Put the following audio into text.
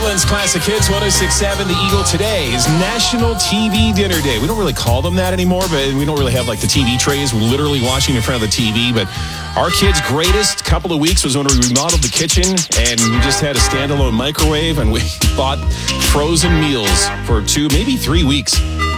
Portland's Classic Hits 106.7 The Eagle. Today is National TV Dinner Day. We don't really call them that anymore, but we don't really have like the TV trays. We're literally watching in front of the TV. But our kids' greatest couple of weeks was when we remodeled the kitchen and we just had a standalone microwave and we bought frozen meals for 2, maybe 3 weeks.